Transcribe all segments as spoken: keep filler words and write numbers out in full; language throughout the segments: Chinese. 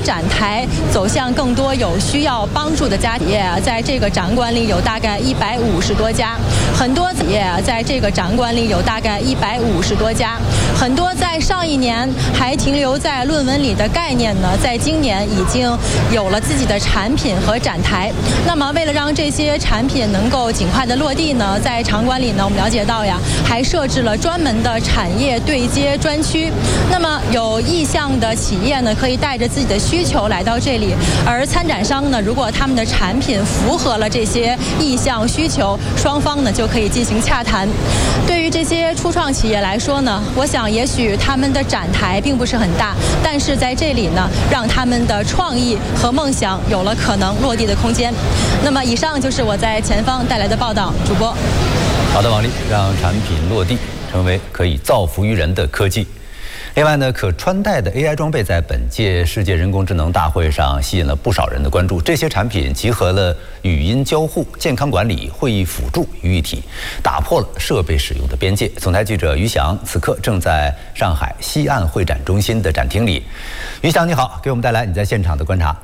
展台走向更多有需要帮助的家企业啊，在这个展馆里有大概一百五十多家，很多企业啊，在这个展馆里有大概一百五十多家，很多在上一年还停留在论文里的概念呢，在今年已经有了自己的产品和展台。那么，为了让这些产品能够尽快的落地呢，在场馆里呢，我们了解到呀，还设置了专门的产业对接专区。那么，有意向的企业呢，可以带着自己的需求来到这里，而参展商呢，如果他们的产品符合了这些意向需求，双方呢就可以进行洽谈。对于这些初创企业来说呢，我想也许他们的展台并不是很大，但是在这里呢，让他们的创意和梦想有了可能落地的空间。那么，以上就是我在前方带来的报道。主播， 好的，王丽，让产品落地成为可以造福于人的科技。另外呢，可穿戴的 A I 装备在本届世界人工智能大会上吸引了不少人的关注。这些产品集合了语音交互、健康管理、会议辅助于一体，打破了设备使用的边界。总台记者于翔此刻正在上海西岸会展中心的展厅里。于翔你好，给我们带来你在现场的观察。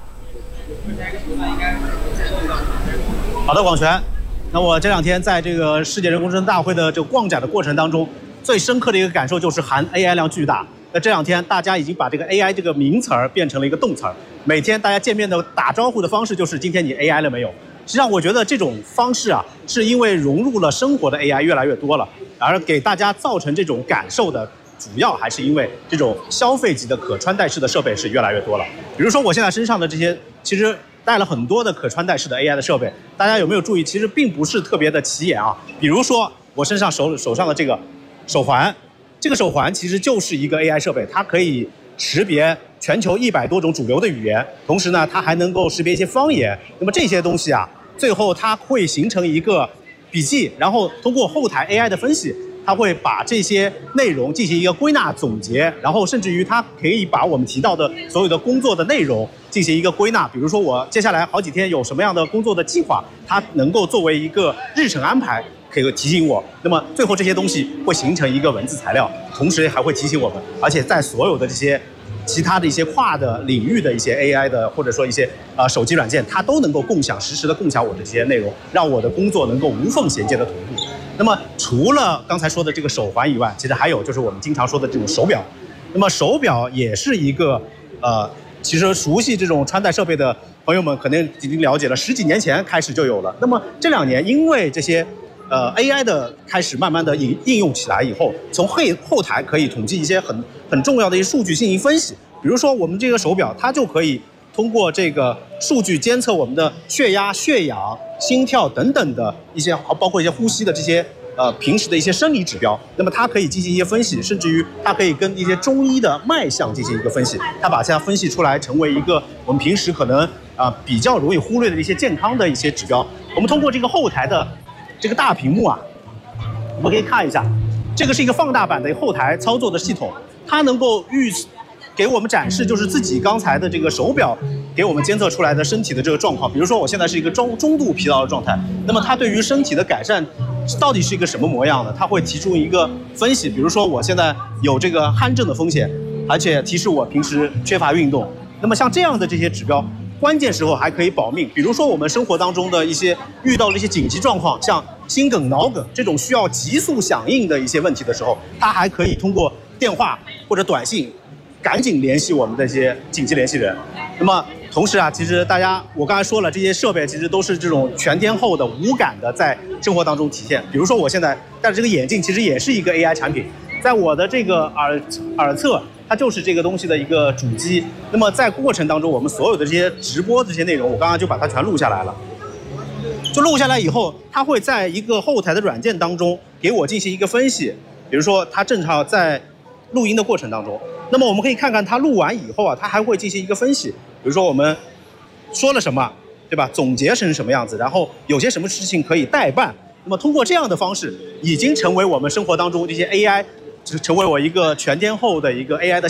好的，广泉。那我这两天在这个世界人工智能大会的这个逛展的过程当中，最深刻的一个感受就是含 A I 量巨大。那这两天大家已经把这个 A I 这个名词儿变成了一个动词儿，每天大家见面的打招呼的方式就是今天你 A I 了没有？实际上我觉得这种方式啊，是因为融入了生活的 A I 越来越多了，而给大家造成这种感受的主要还是因为这种消费级的可穿戴式的设备是越来越多了。比如说我现在身上的这些，其实带了很多的可穿戴式的 A I 的设备，大家有没有注意？其实并不是特别的起眼啊。比如说我身上手手上的这个手环。这个手环其实就是一个 A I 设备，它可以识别全球一百多种主流的语言，同时呢，它还能够识别一些方言。那么这些东西啊，最后它会形成一个笔记，然后通过后台 A I 的分析，它会把这些内容进行一个归纳总结，然后甚至于它可以把我们提到的所有的工作的内容进行一个归纳。比如说我接下来好几天有什么样的工作的计划，它能够作为一个日程安排。可以提醒我，那么最后这些东西会形成一个文字材料，同时还会提醒我们，而且在所有的这些其他的一些跨的领域的一些 A I 的或者说一些呃手机软件，它都能够共享实时的共享我的这些内容，让我的工作能够无缝衔接的同步。那么除了刚才说的这个手环以外，其实还有就是我们经常说的这种手表。那么手表也是一个呃，其实熟悉这种穿戴设备的朋友们肯定已经了解了，十几年前开始就有了。那么这两年因为这些呃 A I 的开始慢慢的应应用起来以后，从后后台可以统计一些很很重要的一些数据进行分析。比如说我们这个手表，它就可以通过这个数据监测我们的血压、血氧、心跳等等的一些，包括一些呼吸的这些呃平时的一些生理指标。那么它可以进行一些分析，甚至于它可以跟一些中医的脉象进行一个分析，它把它分析出来成为一个我们平时可能啊、呃、比较容易忽略的一些健康的一些指标。我们通过这个后台的这个大屏幕啊，我们可以看一下，这个是一个放大版的后台操作的系统，它能够预给我们展示就是自己刚才的这个手表给我们监测出来的身体的这个状况。比如说我现在是一个中中度疲劳的状态，那么它对于身体的改善到底是一个什么模样呢？它会提出一个分析，比如说我现在有这个鼾症的风险，而且提示我平时缺乏运动。那么像这样的这些指标，关键时候还可以保命。比如说我们生活当中的一些遇到的一些紧急状况，像心梗、脑梗这种需要急速响应的一些问题的时候，它还可以通过电话或者短信赶紧联系我们的这些紧急联系人。那么同时啊，其实大家我刚才说了，这些设备其实都是这种全天候的无感的在生活当中体现。比如说我现在戴着这个眼镜，其实也是一个 A I 产品，在我的这个耳耳侧，它就是这个东西的一个主机。那么在过程当中，我们所有的这些直播这些内容，我刚刚就把它全录下来了。就录下来以后，它会在一个后台的软件当中给我进行一个分析。比如说它正好在录音的过程当中，那么我们可以看看它录完以后啊，它还会进行一个分析。比如说我们说了什么，对吧？总结成什么样子，然后有些什么事情可以代办。那么通过这样的方式，已经成为我们生活当中这些 A I， 成为我一个全天候的一个 A I 的